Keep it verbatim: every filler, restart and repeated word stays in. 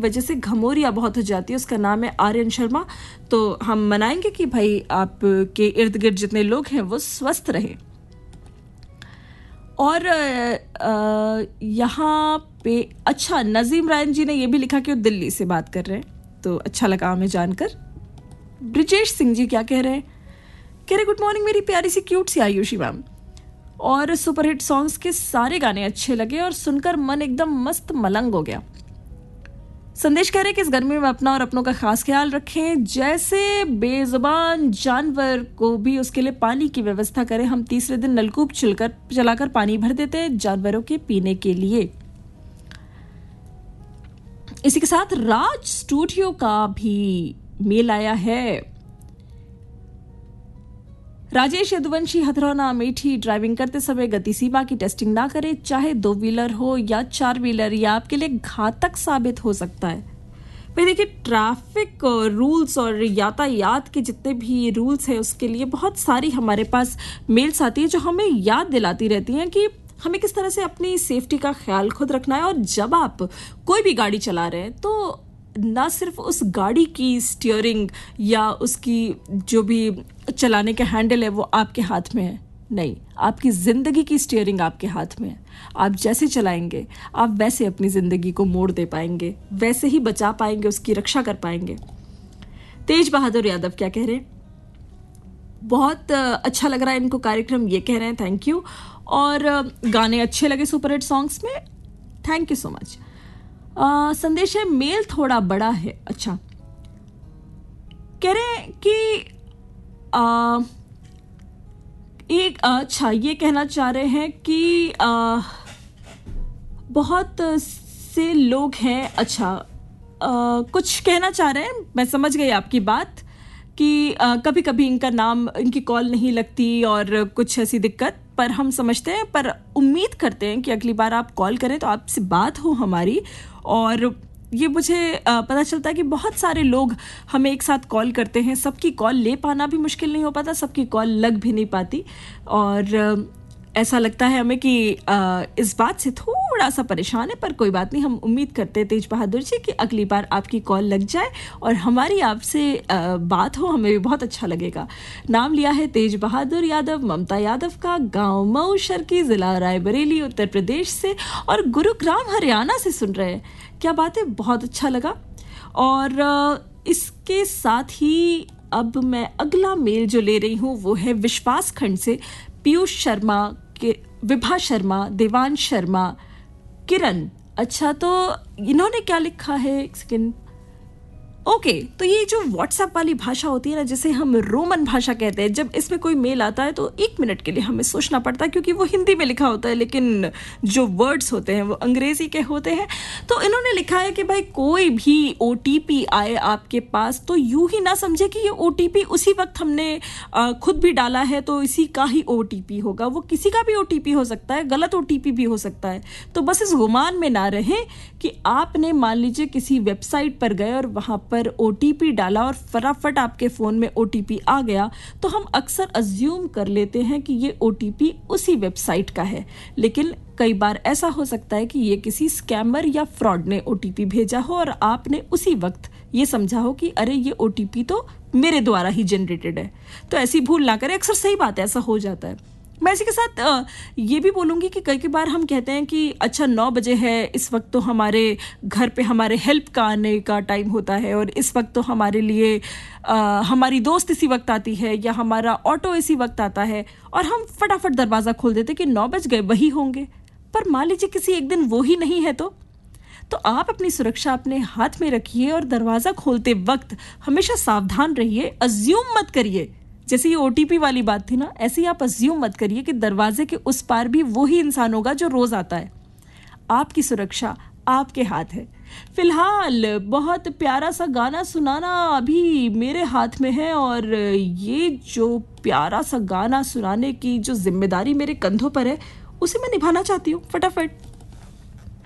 वजह से घमौरिया बहुत हो जाती है। उसका नाम है आर्यन शर्मा। तो हम मनाएंगे कि भाई आपके इर्द गिर्द जितने लोग हैं वो स्वस्थ रहें। और यहाँ पे अच्छा नजीम रायन जी ने ये भी लिखा कि वो दिल्ली से बात कर रहे हैं, तो अच्छा लगा हमें जानकर। ब्रिजेश सिंह जी क्या कह रहे हैं? कह रहे गुड मॉर्निंग मेरी प्यारी सी क्यूट सी आयुषी मैम, और सुपरहिट सॉन्ग्स के सारे गाने अच्छे लगे और सुनकर मन एकदम मस्त मलंग हो गया। संदेश कह रहे कि इस गर्मी में अपना और अपनों का खास ख्याल रखें, जैसे बेजुबान जानवर को भी उसके लिए पानी की व्यवस्था करें। हम तीसरे दिन नलकूप चलकर चलाकर पानी भर देते हैं जानवरों के पीने के लिए। इसी के साथ राज स्टूडियो का भी मेल आया है। राजेश यदुवंशी हथरौना अमेठी, ड्राइविंग करते समय गति सीमा की टेस्टिंग ना करें, चाहे दो व्हीलर हो या चार व्हीलर, या आपके लिए घातक साबित हो सकता है। भाई देखिए, ट्रैफिक रूल्स और यातायात के जितने भी रूल्स हैं उसके लिए बहुत सारी हमारे पास मेल्स आती है जो हमें याद दिलाती रहती हैं कि हमें किस तरह से अपनी सेफ्टी का ख्याल खुद रखना है। और जब आप कोई भी गाड़ी चला रहे हैं तो ना सिर्फ उस गाड़ी की स्टीयरिंग या उसकी जो भी चलाने का हैंडल है वो आपके हाथ में है, नहीं, आपकी ज़िंदगी की स्टीयरिंग आपके हाथ में है। आप जैसे चलाएंगे आप वैसे अपनी ज़िंदगी को मोड़ दे पाएंगे, वैसे ही बचा पाएंगे, उसकी रक्षा कर पाएंगे। तेज बहादुर यादव क्या कह रहे हैं? बहुत अच्छा लग रहा है इनको कार्यक्रम, ये कह रहे हैं थैंक यू। और गाने अच्छे लगे सुपरहिट सॉन्ग्स में, थैंक यू सो मच। आ, संदेश है मेल थोड़ा बड़ा है। अच्छा, कह रहे हैं कि आ, एक अच्छा ये कहना चाह रहे हैं कि आ, बहुत से लोग हैं। अच्छा, आ, कुछ कहना चाह रहे हैं, मैं समझ गई आपकी बात कि आ, कभी कभी इनका नाम, इनकी कॉल नहीं लगती और कुछ ऐसी दिक्कत, पर हम समझते हैं, पर उम्मीद करते हैं कि अगली बार आप कॉल करें तो आपसे बात हो हमारी। और ये मुझे पता चलता है कि बहुत सारे लोग हमें एक साथ कॉल करते हैं, सबकी कॉल ले पाना भी मुश्किल नहीं हो पाता, सबकी कॉल लग भी नहीं पाती। और ऐसा लगता है हमें कि इस बात से थोड़ा सा परेशान है, पर कोई बात नहीं। हम उम्मीद करते हैं तेज बहादुर जी कि अगली बार आपकी कॉल लग जाए और हमारी आपसे बात हो, हमें भी बहुत अच्छा लगेगा। नाम लिया है तेज बहादुर यादव ममता यादव का, गांव मऊ शर्की, जिला रायबरेली, उत्तर प्रदेश से, और गुरुग्राम हरियाणा से सुन रहे हैं। क्या बात है, बहुत अच्छा लगा। और इसके साथ ही अब मैं अगला मेल जो ले रही हूँ वो है विश्वास खंड से। पीयूष शर्मा के, विभा शर्मा, देवांश शर्मा, किरण। अच्छा, तो इन्होंने क्या लिखा है, एक सेकेंड। ओके okay, तो ये जो व्हाट्सएप वाली भाषा होती है ना, जिसे हम रोमन भाषा कहते हैं, जब इसमें कोई मेल आता है तो एक मिनट के लिए हमें सोचना पड़ता है, क्योंकि वो हिंदी में लिखा होता है लेकिन जो वर्ड्स होते हैं वो अंग्रेजी के होते हैं। तो इन्होंने लिखा है कि भाई कोई भी ओटीपी आए आपके पास तो यूं ही ना समझे कि ये ओटीपी उसी वक्त हमने खुद भी डाला है तो इसी का ही ओटीपी होगा। वो किसी का भी ओटीपी हो सकता है, गलत ओटीपी भी हो सकता है। तो बस इस गुमान में ना रहें कि आपने मान लीजिए किसी वेबसाइट पर गए और वहां पर ओटीपी डाला और फटाफट आपके फोन में ओटीपी आ गया, तो हम अक्सर अज्यूम कर लेते हैं कि ये ओटीपी उसी वेबसाइट का है। लेकिन कई बार ऐसा हो सकता है कि ये किसी स्कैमर या फ्रॉड ने ओटीपी भेजा हो और आपने उसी वक्त ये समझा हो कि अरे ये ओटीपी तो मेरे द्वारा ही जनरेटेड है। तो ऐसी भूल ना करें, अक्सर सही बात है, ऐसा हो जाता है। मैं इसी के साथ ये भी बोलूँगी कि कई कई बार हम कहते हैं कि अच्छा नौ बजे है, इस वक्त तो हमारे घर पे हमारे हेल्प का आने का टाइम होता है, और इस वक्त तो हमारे लिए आ, हमारी दोस्त इसी वक्त आती है या हमारा ऑटो इसी वक्त आता है, और हम फटाफट दरवाज़ा खोल देते कि नौ बज गए, वही होंगे। पर मान लीजिए किसी एक दिन वो ही नहीं है, तो तो आप अपनी सुरक्षा अपने हाथ में रखिए और दरवाज़ा खोलते वक्त हमेशा सावधान रहिए। अज्यूम मत करिए, जैसे ये ओटीपी वाली बात थी ना, ऐसे ही आप अज्यूम मत करिए कि दरवाजे के उस पार भी वही इंसान होगा जो रोज आता है। आपकी सुरक्षा आपके हाथ है। फिलहाल बहुत प्यारा सा गाना सुनाना अभी मेरे हाथ में है, और ये जो प्यारा सा गाना सुनाने की जो जिम्मेदारी मेरे कंधों पर है उसे मैं निभाना चाहती हूँ फटाफट।